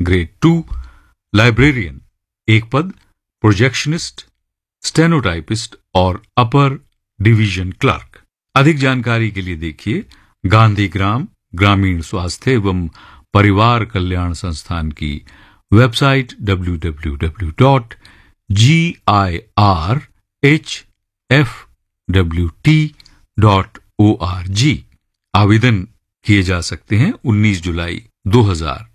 Grade 2 librarian 1 पद, projectionist, stenotypist और upper division clerk. अधिक जानकारी के लिए देखिए गांधीग्राम ग्रामीण स्वास्थ्य एवं परिवार कल्याण संस्थान की वेबसाइट www.girhfwt.org। आवेदन किए जा सकते हैं 19 जुलाई 2000